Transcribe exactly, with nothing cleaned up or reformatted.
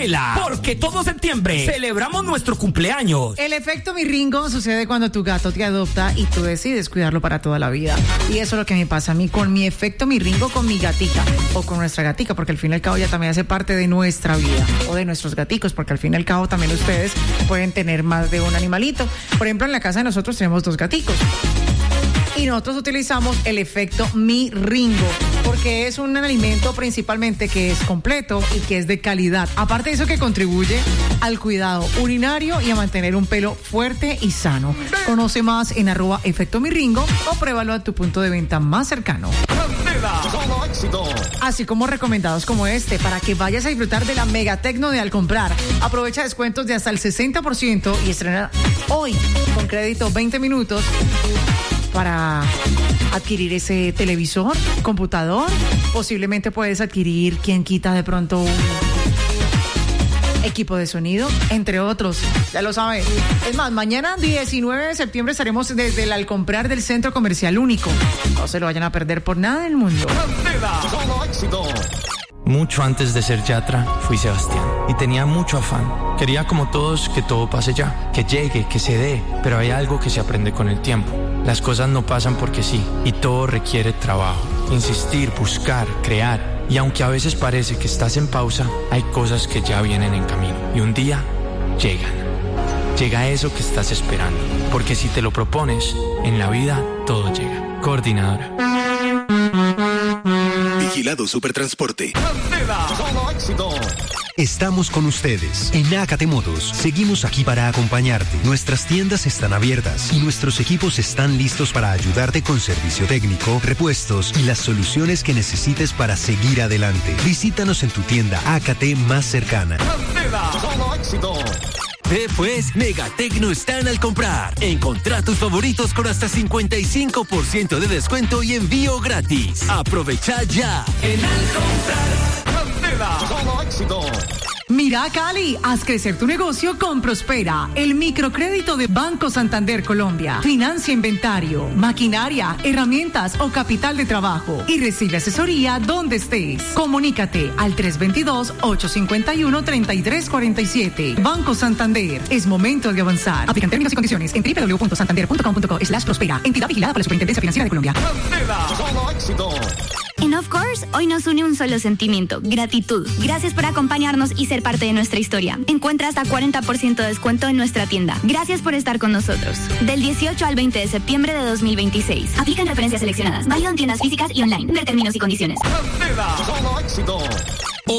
Porque todo septiembre celebramos nuestro cumpleaños. El efecto mi Ringo sucede cuando tu gato te adopta y tú decides cuidarlo para toda la vida. Y eso es lo que me pasa a mí con mi efecto mi Ringo, con mi gatica o con nuestra gatica, porque al fin y al cabo ya también hace parte de nuestra vida, o de nuestros gaticos, porque al fin y al cabo también ustedes pueden tener más de un animalito. Por ejemplo, en la casa de nosotros tenemos dos gaticos. Y nosotros utilizamos el efecto Mi Ringo, porque es un alimento principalmente que es completo y que es de calidad. Aparte de eso, que contribuye al cuidado urinario y a mantener un pelo fuerte y sano. Conoce más en arroba efecto Mi Ringo o pruébalo a tu punto de venta más cercano. Así como recomendados como este, para que vayas a disfrutar de la Mega Tecno de Al Comprar. Aprovecha descuentos de hasta el sesenta por ciento y estrena hoy con crédito veinte minutos para adquirir ese televisor, computador. Posiblemente puedes adquirir, quien quita de pronto un equipo de sonido, entre otros. Ya lo sabes. Es más, mañana diecinueve de septiembre estaremos desde el Al Comprar del Centro Comercial Único. No se lo vayan a perder por nada del mundo. Mucho antes de ser Yatra, fui Sebastián y tenía mucho afán. Quería, como todos, que todo pase ya, que llegue, que se dé, pero hay algo que se aprende con el tiempo. Las cosas no pasan porque sí, y todo requiere trabajo, insistir, buscar, crear. Y aunque a veces parece que estás en pausa, hay cosas que ya vienen en camino y un día llegan. Llega eso que estás esperando, porque si te lo propones, en la vida todo llega. Coordinadora. Vigilado Supertransporte. Estamos con ustedes. En Ácate Motos seguimos aquí para acompañarte. Nuestras tiendas están abiertas y nuestros equipos están listos para ayudarte con servicio técnico, repuestos y las soluciones que necesites para seguir adelante. Visítanos en tu tienda Ácate más cercana. Ve pues, Megatecno están Al Comprar. Encontrá tus favoritos con hasta cincuenta y cinco por ciento de descuento y envío gratis. Aprovecha ya. En Al Comprar. Solo éxito. Mira, Cali, haz crecer tu negocio con Prospera, el microcrédito de Banco Santander Colombia. Financia inventario, maquinaria, herramientas o capital de trabajo y recibe asesoría donde estés. Comunícate al tres dos dos, ocho cinco uno, tres tres cuatro siete. Banco Santander, es momento de avanzar. Aplican términos y condiciones en doble u doble u doble u punto santander punto com punto co slash prospera. Entidad vigilada por la Superintendencia Financiera de Colombia. Solo éxito. En Of Course, hoy nos une un solo sentimiento, gratitud. Gracias por acompañarnos y ser parte de nuestra historia. Encuentra hasta cuarenta por ciento de descuento en nuestra tienda. Gracias por estar con nosotros. Del dieciocho al veinte de septiembre de dos mil veintiséis. Aplican referencias seleccionadas. Válido en tiendas físicas y online. Ver términos y condiciones. Solo éxito.